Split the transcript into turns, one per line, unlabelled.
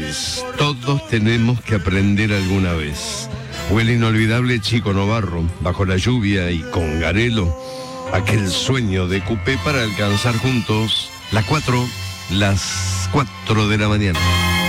Beatles. Todos tenemos que aprender alguna vez. O el inolvidable Chico Novarro, Bajo la lluvia y con Garelo. Aquel sueño de Coupé para alcanzar juntos las 4 de la mañana.